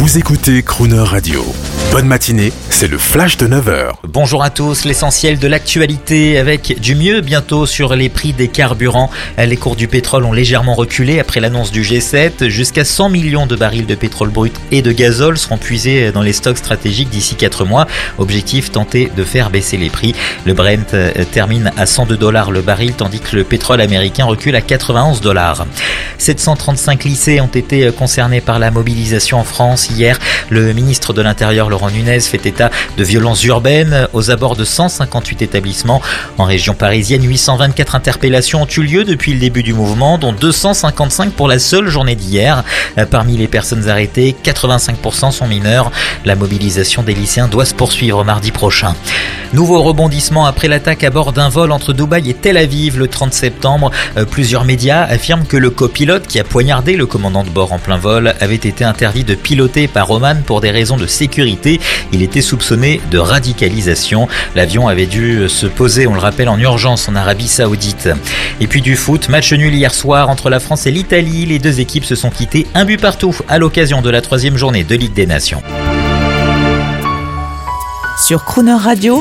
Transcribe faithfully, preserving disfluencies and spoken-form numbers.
Vous écoutez Crooner Radio. Bonne matinée, c'est le flash de neuf heures. Bonjour à tous, l'essentiel de l'actualité avec du mieux bientôt sur les prix des carburants. Les cours du pétrole ont légèrement reculé après l'annonce du G sept. Jusqu'à cent millions de barils de pétrole brut et de gazole seront puisés dans les stocks stratégiques d'ici quatre mois. Objectif, tenter de faire baisser les prix. Le Brent termine à cent deux dollars le baril tandis que le pétrole américain recule à quatre-vingt-onze dollars. sept cent trente-cinq lycées ont été concernés par la mobilisation en France. Hier, le ministre de l'Intérieur, Laurent Nunez, fait état de violences urbaines aux abords de cent cinquante-huit établissements. En région parisienne, huit cent vingt-quatre interpellations ont eu lieu depuis le début du mouvement, dont deux cent cinquante-cinq pour la seule journée d'hier. Parmi les personnes arrêtées, quatre-vingt-cinq pour cent sont mineurs. La mobilisation des lycéens doit se poursuivre mardi prochain. Nouveau rebondissement après l'attaque à bord d'un vol entre Dubaï et Tel Aviv le trente septembre. Plusieurs médias affirment que le copilote qui a poignardé le commandant de bord en plein vol avait été interdit de piloter par Oman pour des raisons de sécurité. Il était soupçonné de radicalisation. L'avion avait dû se poser, on le rappelle, en urgence en Arabie Saoudite. Et puis du foot, match nul hier soir entre la France et l'Italie. Les deux équipes se sont quittées un but partout à l'occasion de la troisième journée de Ligue des Nations. Sur Crooner Radio,